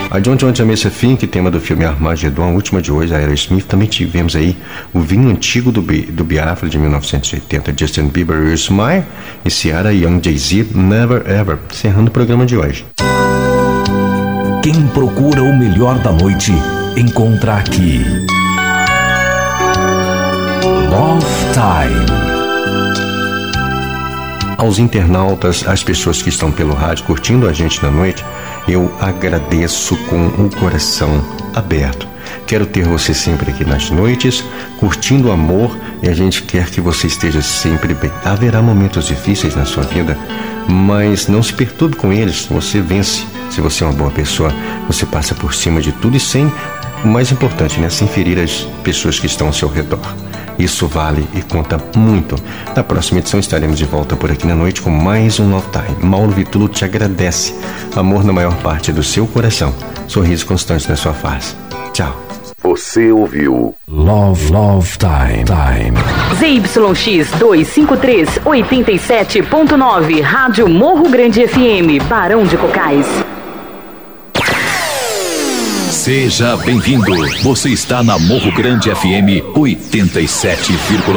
A John John Jamaica Fink, tema do filme Armageddon, a última de hoje, a Aerosmith. Também tivemos aí o Vinho Antigo do Biafra, de 1980, Justin Bieber, You Smile, e Ciara e Young Jay-Z, Never Ever, encerrando o programa de hoje. Quem procura o melhor da noite, encontra aqui. Love Time. Aos internautas, às pessoas que estão pelo rádio curtindo a gente na noite, eu agradeço com o coração aberto. Quero ter você sempre aqui nas noites, curtindo o amor, e a gente quer que você esteja sempre bem. Haverá momentos difíceis na sua vida, mas não se perturbe com eles, você vence. Se você é uma boa pessoa, você passa por cima de tudo e sem, o mais importante, né, sem ferir as pessoas que estão ao seu redor. Isso vale e conta muito. Na próxima edição estaremos de volta por aqui na noite com mais um Love Time. Mauro Vitulo te agradece. Amor na maior parte do seu coração. Sorriso constante na sua face. Tchau. Você ouviu Love Time. ZYX 253 87.9, Rádio Morro Grande FM, Barão de Cocais. Seja bem-vindo. Você está na Morro Grande FM 87,9.